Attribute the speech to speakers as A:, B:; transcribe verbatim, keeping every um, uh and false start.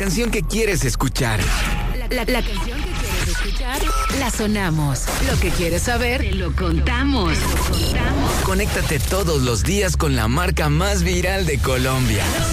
A: canción que quieres escuchar.
B: La, la, la canción que quieres escuchar, la sonamos. Lo que quieres saber, te lo contamos. Te lo contamos.
A: Conéctate todos los días con la marca más viral de Colombia.